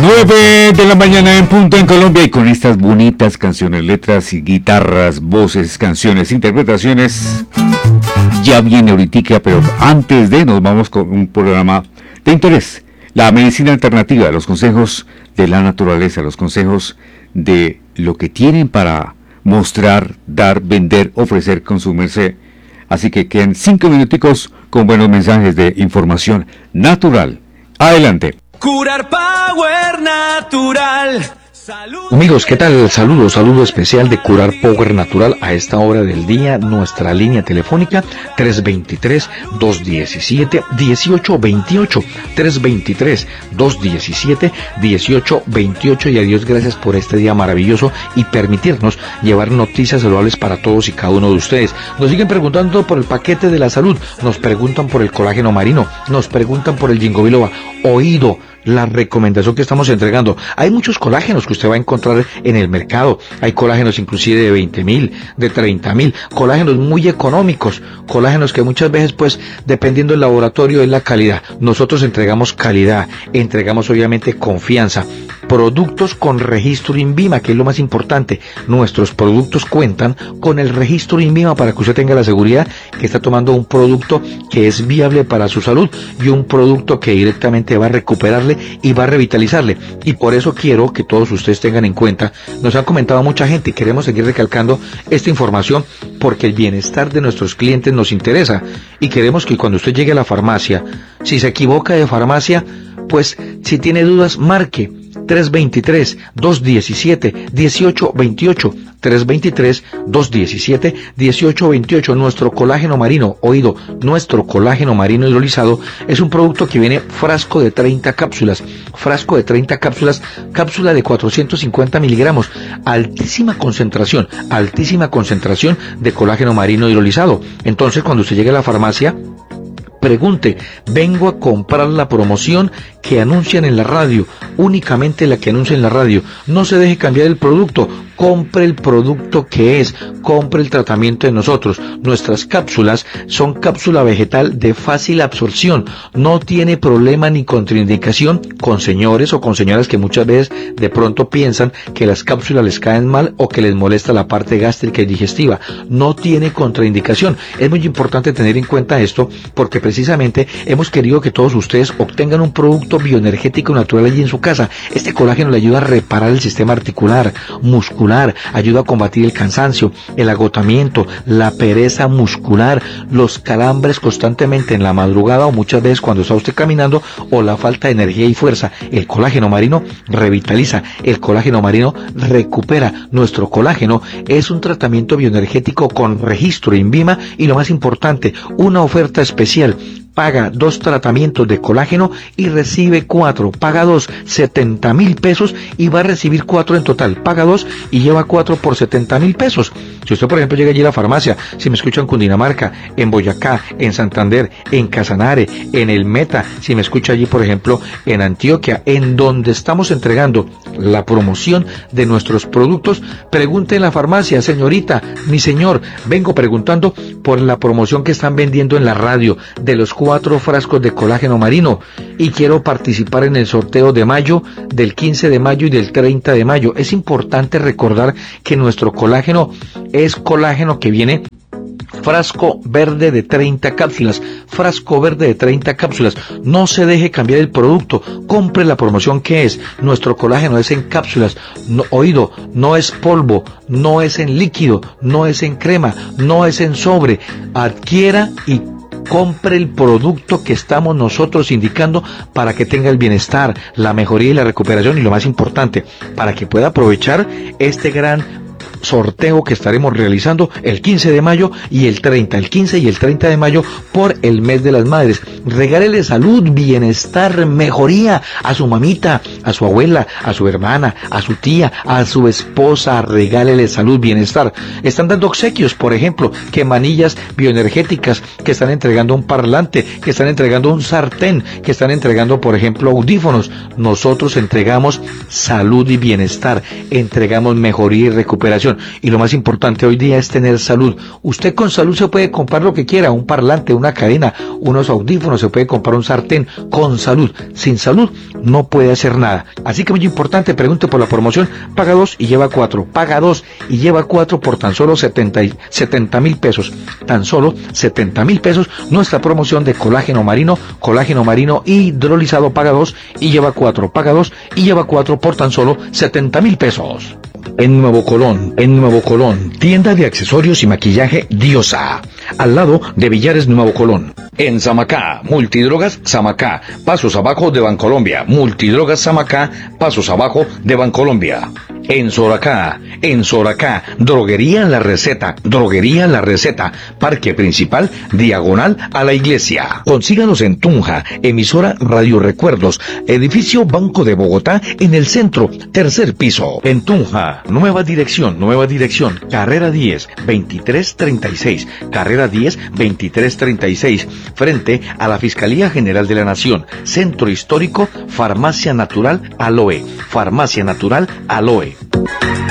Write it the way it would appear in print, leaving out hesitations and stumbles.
9 de la mañana en punto en Colombia, y con estas bonitas canciones, letras y guitarras, voces, canciones, interpretaciones, ya viene ahorita, pero antes de nos vamos con un programa de interés, la medicina alternativa, los consejos de la naturaleza, los consejos de lo que tienen para mostrar, dar, vender, ofrecer, consumirse. Así que quedan 5 minuticos con buenos mensajes de información natural. Adelante. Curar Power Natural. Salud. Amigos, ¿qué tal? Saludo especial de Curar Power Natural a esta hora del día. Nuestra línea telefónica 323-217-1828. 323-217-1828. Y a Dios gracias por este día maravilloso y permitirnos llevar noticias saludables para todos y cada uno de ustedes. Nos siguen preguntando por el paquete de la salud, nos preguntan por el colágeno marino, nos preguntan por el ginkgo biloba. Oído la recomendación que estamos entregando. Hay muchos colágenos que usted va a encontrar en el mercado. Hay colágenos inclusive de 20.000, de 30.000, colágenos muy económicos, colágenos que muchas veces, pues, dependiendo del laboratorio, es la calidad. Nosotros entregamos calidad, entregamos obviamente confianza. Productos con registro INVIMA, que es lo más importante. Nuestros productos cuentan con el registro INVIMA para que usted tenga la seguridad que está tomando un producto que es viable para su salud y un producto que directamente va a recuperarle y va a revitalizarle. Y por eso quiero que todos ustedes tengan en cuenta, nos han comentado mucha gente y queremos seguir recalcando esta información porque el bienestar de nuestros clientes nos interesa y queremos que cuando usted llegue a la farmacia, si se equivoca de farmacia, pues si tiene dudas, marque 323-217-1828, 323-217-1828. Nuestro colágeno marino, oído, nuestro colágeno marino hidrolizado es un producto que viene frasco de 30 cápsulas, cápsula de 450 miligramos, altísima concentración de colágeno marino hidrolizado. Entonces, cuando usted llegue a la farmacia, pregunte, vengo a comprar la promoción que anuncian en la radio, únicamente la que anuncian en la radio. No se deje cambiar el producto, compre el producto que es, compre el tratamiento de nosotros. Nuestras cápsulas son cápsula vegetal de fácil absorción, no tiene problema ni contraindicación con señores o con señoras que muchas veces de pronto piensan que las cápsulas les caen mal o que les molesta la parte gástrica y digestiva. No tiene contraindicación. Es muy importante tener en cuenta esto porque precisamente hemos querido que todos ustedes obtengan un producto bioenergético natural allí en su casa. Este colágeno le ayuda a reparar el sistema articular, muscular, ayuda a combatir el cansancio, el agotamiento, la pereza muscular, los calambres constantemente en la madrugada o muchas veces cuando está usted caminando, o la falta de energía y fuerza. El colágeno marino revitaliza, el colágeno marino recupera. Nuestro colágeno es un tratamiento bioenergético con registro INVIMA y lo más importante, una oferta especial. Paga 2 tratamientos de colágeno y recibe 4. Paga 2, 70.000 pesos y va a recibir 4 en total. Paga 2 y lleva 4 por 70.000 pesos. Si usted, por ejemplo, llega allí a la farmacia, si me escucha en Cundinamarca, en Boyacá, en Santander, en Casanare, en el Meta, si me escucha allí, por ejemplo, en Antioquia, en donde estamos entregando la promoción de nuestros productos, pregunte en la farmacia, señorita, mi señor, vengo preguntando por la promoción que están vendiendo en la radio de los 4 frascos de colágeno marino y quiero participar en el sorteo de mayo, del 15 de mayo y del 30 de mayo. Es importante recordar que nuestro colágeno es colágeno que viene frasco verde de 30 cápsulas, no se deje cambiar el producto, compre la promoción que es, nuestro colágeno es en cápsulas, no, oído, no es polvo, no es en líquido, no es en crema, no es en sobre, adquiera y compre el producto que estamos nosotros indicando para que tenga el bienestar, la mejoría y la recuperación y lo más importante, para que pueda aprovechar este gran sorteo que estaremos realizando el 15 de mayo y el 30, el 15 y el 30 de mayo por el mes de las madres. Regálele salud, bienestar, mejoría a su mamita, a su abuela, a su hermana, a su tía, a su esposa, regálele salud, bienestar. Están dando obsequios, por ejemplo, que manillas bioenergéticas, que están entregando un parlante, que están entregando un sartén, que están entregando, por ejemplo, audífonos. Nosotros entregamos salud y bienestar, entregamos mejoría y recuperación. Y lo más importante hoy día es tener salud. Usted con salud se puede comprar lo que quiera, un parlante, una cadena, unos audífonos, se puede comprar un sartén con salud. Sin salud no puede hacer nada. nada. Así que muy importante, pregunte por la promoción, paga 2 y lleva 4, paga 2 y lleva 4 por tan solo 70,000 pesos, tan solo 70,000 pesos, nuestra promoción de colágeno marino hidrolizado, paga 2 y lleva 4, paga 2 y lleva 4 por tan solo 70,000 pesos. En Nuevo Colón, tienda de accesorios y maquillaje Diosa, al lado de Villares Nuevo Colón. En Samacá, Multidrogas Samacá, pasos abajo de Bancolombia, Multidrogas Samacá, pasos abajo de Bancolombia. En Soracá, Droguería La Receta, Parque Principal, diagonal a la iglesia. Consíganos en Tunja, emisora Radio Recuerdos, edificio Banco de Bogotá, en el centro, tercer piso. En Tunja, nueva dirección, carrera 10, 2336, carrera 10, 2336, frente a la Fiscalía General de la Nación, Centro Histórico, Farmacia Natural Aloe.